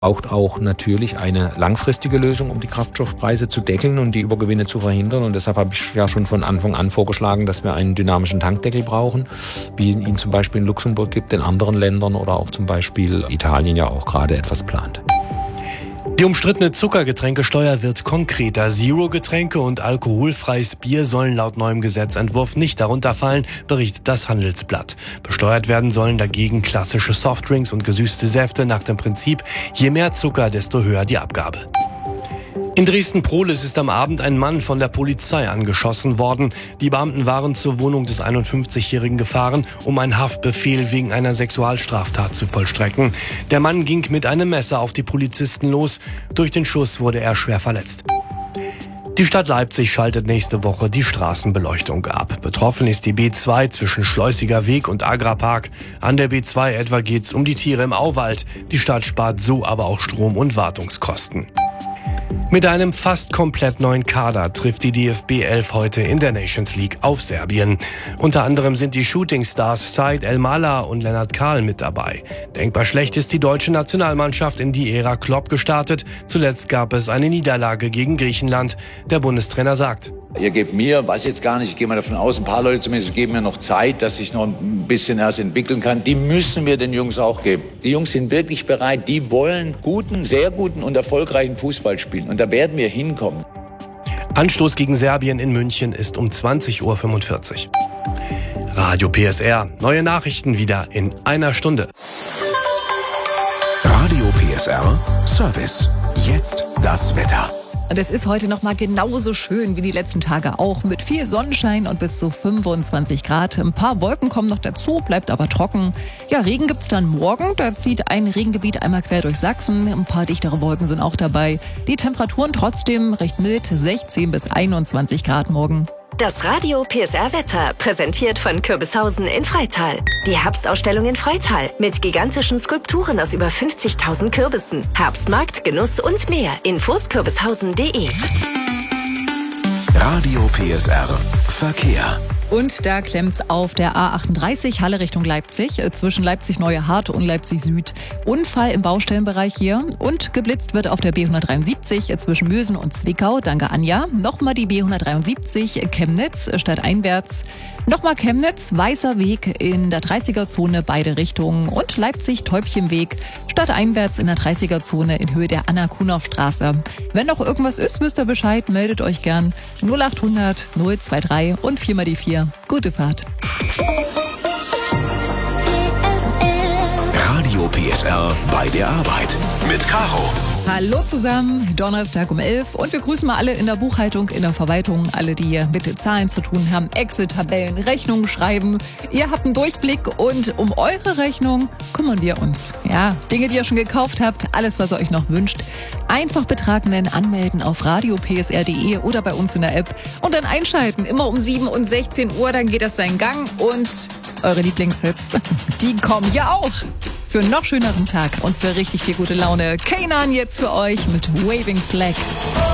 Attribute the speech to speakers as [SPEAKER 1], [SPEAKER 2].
[SPEAKER 1] Braucht auch natürlich eine langfristige Lösung, um die Kraftstoffpreise zu deckeln und die Übergewinne zu verhindern. Und deshalb habe ich ja schon von Anfang an vorgeschlagen, dass wir einen dynamischen Tankdeckel brauchen, wie ihn zum Beispiel in Luxemburg gibt, in anderen Ländern oder auch zum Beispiel Italien ja auch gerade etwas plant.
[SPEAKER 2] Die umstrittene Zuckergetränkesteuer wird konkreter. Zero-Getränke und alkoholfreies Bier sollen laut neuem Gesetzentwurf nicht darunter fallen, berichtet das Handelsblatt. Besteuert werden sollen dagegen klassische Softdrinks und gesüßte Säfte nach dem Prinzip, je mehr Zucker, desto höher die Abgabe. In Dresden-Prohlis ist am Abend ein Mann von der Polizei angeschossen worden. Die Beamten waren zur Wohnung des 51-Jährigen gefahren, um einen Haftbefehl wegen einer Sexualstraftat zu vollstrecken. Der Mann ging mit einem Messer auf die Polizisten los. Durch den Schuss wurde er schwer verletzt. Die Stadt Leipzig schaltet nächste Woche die Straßenbeleuchtung ab. Betroffen ist die B2 zwischen Schleusiger Weg und Agrapark. An der B2 etwa geht's um die Tiere im Auwald. Die Stadt spart so aber auch Strom- und Wartungskosten. Mit einem fast komplett neuen Kader trifft die DFB 11 heute in der Nations League auf Serbien. Unter anderem sind die Shootingstars Said El-Mala und Lennart Kahl mit dabei. Denkbar schlecht ist die deutsche Nationalmannschaft in die Ära Klopp gestartet. Zuletzt gab es eine Niederlage gegen Griechenland. Der Bundestrainer sagt:
[SPEAKER 3] Ihr gebt mir, weiß jetzt gar nicht, ich gehe mal davon aus, ein paar Leute zumindest geben mir noch Zeit, dass ich noch ein bisschen erst entwickeln kann. Die müssen wir den Jungs auch geben. Die Jungs sind wirklich bereit, die wollen guten, sehr guten und erfolgreichen Fußball spielen. Und da werden wir hinkommen.
[SPEAKER 2] Anstoß gegen Serbien in München ist um 20:45 Uhr. Radio PSR. Neue Nachrichten wieder in einer Stunde.
[SPEAKER 4] Radio PSR Service. Jetzt das Wetter.
[SPEAKER 5] Und es ist heute noch mal genauso schön wie die letzten Tage auch, mit viel Sonnenschein und bis zu 25 Grad. Ein paar Wolken kommen noch dazu, bleibt aber trocken. Ja, Regen gibt's dann morgen. Da zieht ein Regengebiet einmal quer durch Sachsen. Ein paar dichtere Wolken sind auch dabei. Die Temperaturen trotzdem recht mild, 16 bis 21 Grad morgen.
[SPEAKER 6] Das Radio PSR Wetter, präsentiert von Kürbishausen in Freital. Die Herbstausstellung in Freital mit gigantischen Skulpturen aus über 50.000 Kürbissen. Herbstmarkt, Genuss und mehr. Infos kürbishausen.de.
[SPEAKER 4] Radio PSR Verkehr.
[SPEAKER 5] Und da klemmt's auf der A38 Halle Richtung Leipzig, zwischen Leipzig-Neue Hart und Leipzig Süd. Unfall im Baustellenbereich hier. Und geblitzt wird auf der B173 zwischen Mösen und Zwickau. Danke, Anja. Nochmal die B173 Chemnitz stadteinwärts. Nochmal Chemnitz, Weißer Weg in der 30er-Zone, beide Richtungen. Und Leipzig-Täubchenweg stadteinwärts in der 30er-Zone in Höhe der Anna-Kunow-Straße. Wenn noch irgendwas ist, wisst ihr Bescheid, meldet euch gern. 0800 023 und 4 mal die 4. Gute Fahrt.
[SPEAKER 4] Radio PSR bei der Arbeit mit Caro.
[SPEAKER 5] Hallo zusammen, Donnerstag um 11 und wir grüßen mal alle in der Buchhaltung, in der Verwaltung, alle, die mit Zahlen zu tun haben, Excel-Tabellen, Rechnungen schreiben. Ihr habt einen Durchblick und um eure Rechnung kümmern wir uns. Ja, Dinge, die ihr schon gekauft habt, alles, was ihr euch noch wünscht. Einfach Betrag nennen, anmelden auf radiopsr.de oder bei uns in der App und dann einschalten. Immer um 7 und 16 Uhr, dann geht das seinen Gang und eure Lieblingshits, die kommen ja auch. Für einen noch schöneren Tag und für richtig viel gute Laune. Kanan jetzt für euch mit Waving Flag.